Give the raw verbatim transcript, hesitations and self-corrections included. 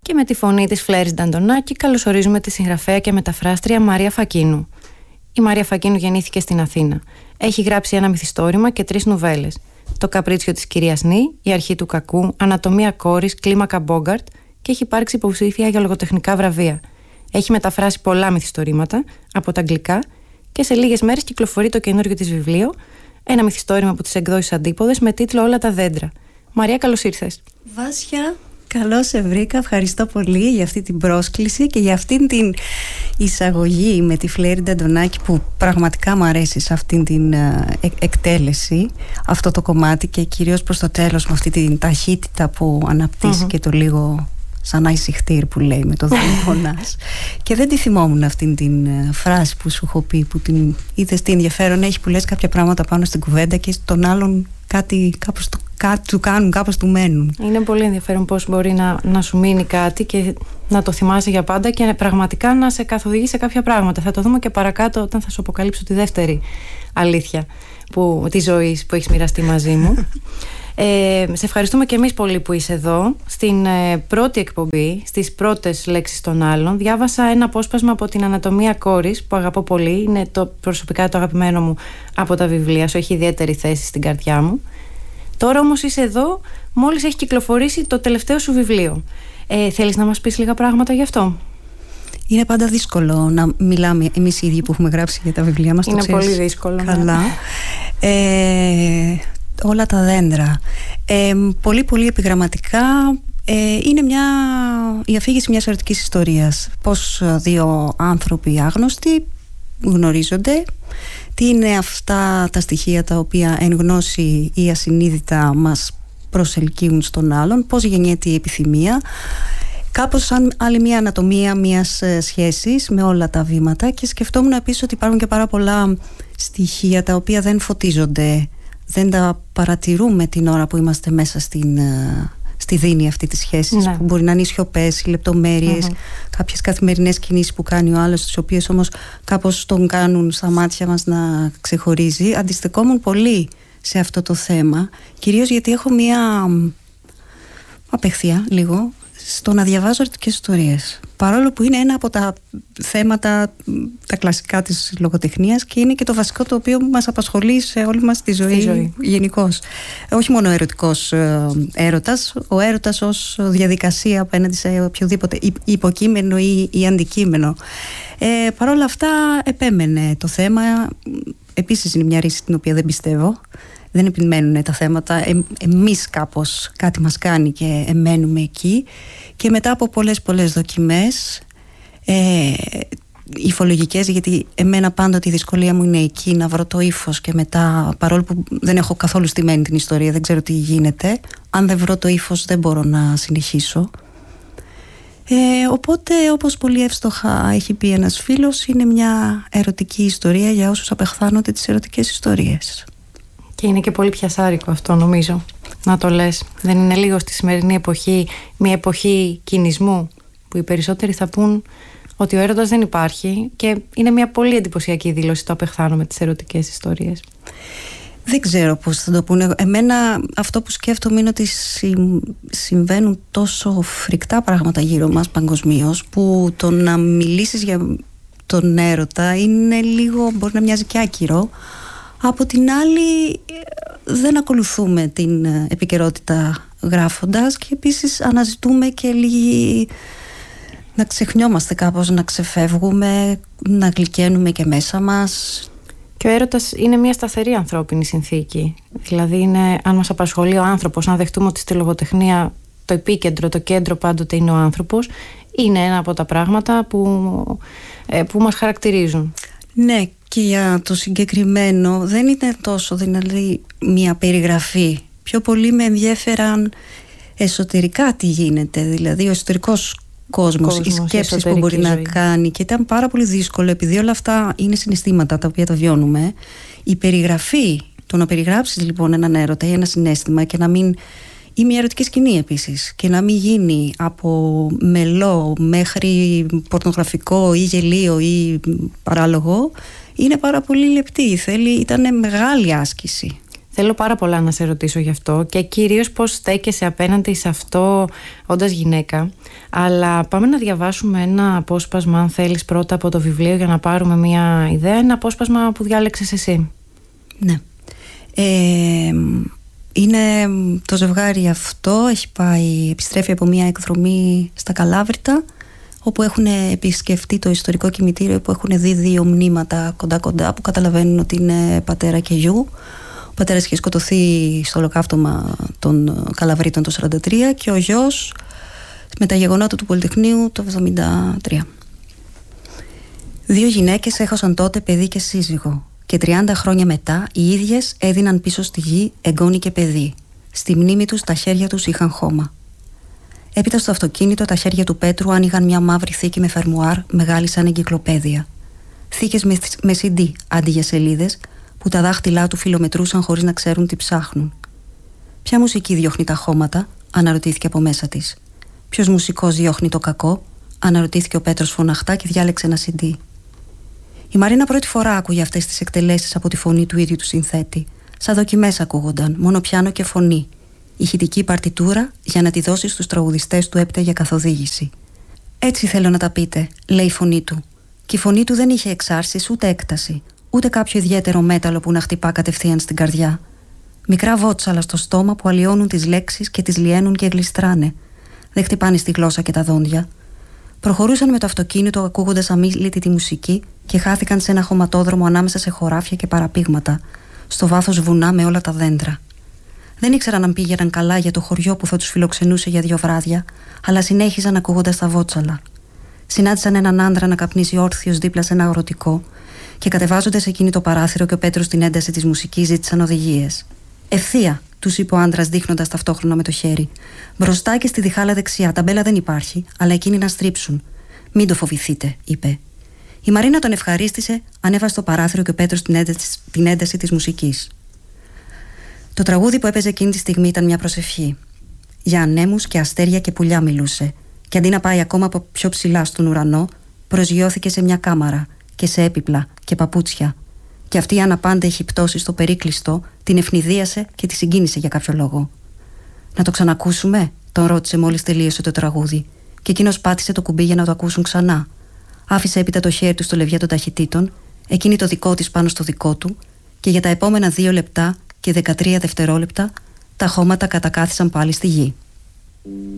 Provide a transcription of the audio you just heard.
Και με τη φωνή της Φλέρης Νταντονάκη καλωσορίζουμε τη συγγραφέα και μεταφράστρια Μαρία Φακίνου. Η Μαρία Φακίνου γεννήθηκε στην Αθήνα. Έχει γράψει ένα μυθιστόρημα και τρεις νουβέλες. Το Καπρίτσιο της κυρίας Νι, Η αρχή του κακού, Ανατομία κόρης, Κλίμακα Μπόγκαρτ και έχει υπάρξει υποψήφια για λογοτεχνικά βραβεία. Έχει μεταφράσει πολλά μυθιστορήματα από τα αγγλικά και σε λίγες μέρες κυκλοφορεί το καινούριο της βιβλίο, ένα μυθιστόρημα από τις εκδόσεις Αντίποδες με τίτλο Όλα τα δέντρα. Μαρία, καλώς ήρθες. Βάσια, καλώς σε βρήκα. Ευχαριστώ πολύ για αυτή την πρόσκληση και για αυτή την εισαγωγή με τη Φλέρη Νταντονάκη που πραγματικά μου αρέσει σε αυτή την ε, εκτέλεση, αυτό το κομμάτι, και κυρίως προς το τέλος με αυτή την ταχύτητα που αναπτύσσει mm-hmm. και το λίγο σαν αϊσιχτήρ που λέει με το δολοφονάς. Και δεν τη θυμόμουν αυτήν την uh, φράση που σου έχω πει, που την είδες τι ενδιαφέρον έχει, που λες κάποια πράγματα πάνω στην κουβέντα και στον άλλον κάτι κάπως το, κάτι του κάνουν, κάπως του μένουν. Είναι πολύ ενδιαφέρον πώς μπορεί να, να σου μείνει κάτι και να το θυμάσαι για πάντα και πραγματικά να σε καθοδηγεί σε κάποια πράγματα. Θα το δούμε και παρακάτω όταν θα σου αποκαλύψω τη δεύτερη αλήθεια που, της ζωής που έχεις μοιραστεί μαζί μου. Ε, σε ευχαριστούμε και εμείς πολύ που είσαι εδώ. Στην ε, πρώτη εκπομπή, στις πρώτες λέξεις των άλλων, διάβασα ένα απόσπασμα από την Ανατομία κόρης που αγαπώ πολύ. Είναι το, προσωπικά το αγαπημένο μου από τα βιβλία σου. Έχει ιδιαίτερη θέση στην καρδιά μου. Τώρα όμως είσαι εδώ μόλις έχει κυκλοφορήσει το τελευταίο σου βιβλίο. ε, Θέλεις να μας πεις λίγα πράγματα γι' αυτό? Είναι πάντα δύσκολο να μιλάμε εμείς οι ίδιοι που έχουμε γράψει για τα βιβλία μας. Είναι πολύ δύσκολο. Καλά. Ναι. ε, Όλα τα δέντρα. Ε, πολύ πολύ επιγραμματικά. Ε, είναι μια, η αφήγηση μιας ερωτικής ιστορίας. Πώς δύο άνθρωποι άγνωστοι γνωρίζονται. Τι είναι αυτά τα στοιχεία τα οποία εν γνώση ή ασυνείδητα μας προσελκύουν στον άλλον. Πώς γεννιέται η επιθυμία. Κάπως σαν άλλη μια ανατομία μιας σχέσης με όλα τα βήματα. Και σκεφτόμουν επίσης ότι υπάρχουν και πάρα πολλά στοιχεία τα οποία δεν φωτίζονται, δεν τα παρατηρούμε την ώρα που είμαστε μέσα στην, στη δίνη αυτή της σχέσης, ναι. Που μπορεί να είναι οι σιωπές, οι λεπτομέρειες, mm-hmm. κάποιες καθημερινές κινήσεις που κάνει ο άλλος, τις οποίες όμως κάπως τον κάνουν στα μάτια μας να ξεχωρίζει. Αντιστεκόμουν πολύ σε αυτό το θέμα, κυρίως γιατί έχω μία απεχθία λίγο στο να διαβάζω ερωτικές ιστορίες. Παρόλο που είναι ένα από τα θέματα, τα κλασικά της λογοτεχνίας, και είναι και το βασικό το οποίο μας απασχολεί σε όλη μας τη ζωή, ζωή. γενικώς. Όχι μόνο ο ερωτικός έρωτας, ο έρωτας ως διαδικασία απέναντι σε οποιοδήποτε υποκείμενο ή, ή αντικείμενο. Ε, Παρ' όλα αυτά επέμενε το θέμα. Επίσης είναι μια ρίση την οποία δεν πιστεύω. Δεν επιμένουν τα θέματα. Ε, εμείς κάπως κάτι μας κάνει και εμένουμε εκεί. Και μετά από πολλές πολλές δοκιμές, ε, υφολογικές, γιατί εμένα πάντοτε η δυσκολία μου είναι εκεί να βρω το ύφος, και μετά, παρόλο που δεν έχω καθόλου στημένη την ιστορία, δεν ξέρω τι γίνεται, αν δεν βρω το ύφος δεν μπορώ να συνεχίσω. Ε, οπότε, όπως πολύ εύστοχα έχει πει ένας φίλος, είναι μια ερωτική ιστορία για όσους απεχθάνονται τις ερωτικές ιστορίες. Και είναι και πολύ πιασάρικο αυτό, νομίζω, να το λες. Δεν είναι λίγο στη σημερινή εποχή μια εποχή κινησμού, που οι περισσότεροι θα πούν ότι ο έρωτας δεν υπάρχει, και είναι μια πολύ εντυπωσιακή δήλωση το απεχθάνω με τις ερωτικές ιστορίες. Δεν ξέρω πώς θα το πούνε. Εμένα αυτό που σκέφτομαι είναι ότι συμβαίνουν τόσο φρικτά πράγματα γύρω μας παγκοσμίως, που το να μιλήσεις για τον έρωτα είναι λίγο, μπορεί να μοιάζει και άκυρο. Από την άλλη δεν ακολουθούμε την επικαιρότητα γράφοντας, και επίσης αναζητούμε και λίγη να ξεχνιόμαστε κάπως, να ξεφεύγουμε, να γλυκαίνουμε και μέσα μας. Και ο έρωτας είναι μια σταθερή ανθρώπινη συνθήκη. Δηλαδή είναι, αν μας απασχολεί ο άνθρωπος, αν δεχτούμε ότι στη λογοτεχνία το επίκεντρο, το κέντρο πάντοτε είναι ο άνθρωπος, είναι ένα από τα πράγματα που, που μας χαρακτηρίζουν. Ναι, και για το συγκεκριμένο δεν είναι τόσο δηλαδή μια περιγραφή. Πιο πολύ με ενδιέφεραν εσωτερικά τι γίνεται, δηλαδή ο εσωτερικός κόσμος, κόσμος οι σκέψεις που μπορεί ζωή. να κάνει, και ήταν πάρα πολύ δύσκολο, επειδή όλα αυτά είναι συναισθήματα τα οποία τα βιώνουμε. Η περιγραφή, το να περιγράψεις λοιπόν έναν έρωτα ή ένα συναίσθημα, και να μην, ή μια ερωτική σκηνή επίσης, και να μην γίνει από μελό μέχρι πορνογραφικό ή γελίο ή παράλογο, είναι πάρα πολύ λεπτή. Θέλει, ήταν μεγάλη άσκηση. Θέλω πάρα πολλά να σε ρωτήσω γι' αυτό και κυρίως πώς στέκεσαι απέναντι σε αυτό όντας γυναίκα. Αλλά πάμε να διαβάσουμε ένα απόσπασμα, αν θέλεις, πρώτα από το βιβλίο για να πάρουμε μια ιδέα. Ένα απόσπασμα που διάλεξες εσύ. Ναι. Ε, είναι το ζευγάρι αυτό, έχει πάει, επιστρέφει από μια εκδρομή στα Καλάβρητα, όπου έχουν επισκεφτεί το ιστορικό κημητήριο, που έχουν δει δύο μνήματα κοντά κοντά που καταλαβαίνουν ότι είναι πατέρα και γιου. Ο πατέρας είχε σκοτωθεί στο ολοκαύτωμα των Καλαβρίτων το σαράντα τρία και ο γιος με τα γεγονότα του Πολυτεχνείου το εβδομήντα τρία. Δύο γυναίκες έχωσαν τότε παιδί και σύζυγο και τριάντα χρόνια μετά οι ίδιες έδιναν πίσω στη γη εγγόνι και παιδί. Στη μνήμη τους τα χέρια τους είχαν χώμα. Έπειτα στο αυτοκίνητο τα χέρια του Πέτρου άνοιγαν μια μαύρη θήκη με φερμουάρ μεγάλη σαν εγκυκλοπαίδεια. Θήκες με, με σι ντι αντί για σελίδες που τα δάχτυλά του φιλομετρούσαν χωρίς να ξέρουν τι ψάχνουν. Ποια μουσική διώχνει τα χώματα, αναρωτήθηκε από μέσα της. Ποιος μουσικός διώχνει το κακό, αναρωτήθηκε ο Πέτρος φωναχτά και διάλεξε ένα σι ντι. Η Μαρίνα πρώτη φορά άκουγε αυτές τις εκτελέσεις από τη φωνή του ίδιου του συνθέτη. Σαν δοκιμές ακούγονταν, μόνο πιάνο και φωνή. Ηχητική παρτιτούρα για να τη δώσει στους τραγουδιστές του έπειτα για καθοδήγηση. «Έτσι θέλω να τα πείτε», λέει η φωνή του. Και η φωνή του δεν είχε εξάρσεις ούτε έκταση, ούτε κάποιο ιδιαίτερο μέταλλο που να χτυπά κατευθείαν στην καρδιά. Μικρά βότσαλα στο στόμα που αλλοιώνουν τις λέξεις και τις λιένουν και γλιστράνε. Δεν χτυπάνε στη γλώσσα και τα δόντια. Προχωρούσαν με το αυτοκίνητο ακούγοντας αμήλυτη τη μουσική και χάθηκαν σε ένα χωματόδρομο ανάμεσα σε χωράφια και παραπήγματα, στο βάθος βουνά με όλα τα δέντρα. Δεν ήξεραν αν πήγαιναν καλά για το χωριό που θα τους φιλοξενούσε για δύο βράδια, αλλά συνέχιζαν ακούγοντας τα βότσαλα. Συνάντησαν έναν άντρα να καπνίζει όρθιος δίπλα σε ένα αγροτικό και κατεβάζοντας εκείνη το παράθυρο και ο Πέτρος στην ένταση της μουσικής ζήτησαν οδηγίες. «Ευθεία», τους είπε ο άντρας δείχνοντας ταυτόχρονα με το χέρι. «Μπροστά και στη διχάλα δεξιά. Ταμπέλα δεν υπάρχει, αλλά εκείνοι να στρίψουν». «Μην το φοβηθείτε», είπε. Η Μαρίνα τον ευχαρίστησε, ανέβασε το παράθυρο και ο Πέτρος την ένταση, την ένταση της μουσικής. Το τραγούδι που έπαιζε εκείνη τη στιγμή ήταν μια προσευχή. Για ανέμους και αστέρια και πουλιά μιλούσε, και αντί να πάει ακόμα από πιο ψηλά στον ουρανό, προσγειώθηκε σε μια κάμαρα και σε έπιπλα και παπούτσια. Και αυτή η αναπάντεχη πτώση στο περίκλειστο την ευνηδίασε και τη συγκίνησε για κάποιο λόγο. «Να το ξανακούσουμε», τον ρώτησε μόλις τελείωσε το τραγούδι, και εκείνος πάτησε το κουμπί για να το ακούσουν ξανά. Άφησε έπειτα το χέρι του στο λευιά των ταχυτήτων, εκείνη το δικό της πάνω στο δικό του, και για τα επόμενα δύο λεπτά και δεκατρία δευτερόλεπτα τα χώματα κατακάθισαν πάλι στη γη.